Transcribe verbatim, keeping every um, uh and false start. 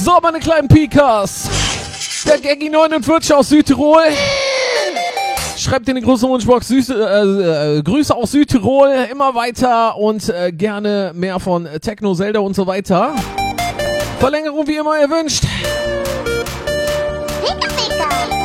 So, meine kleinen Pikas. Der Gaggy neunundvierzig aus Südtirol. Schreibt in die große Wunschbox Süß, äh, äh, Grüße aus Südtirol. Immer weiter und äh, gerne mehr von Techno, Zelda und so weiter. Verlängerung wie immer erwünscht. Pika, Pika.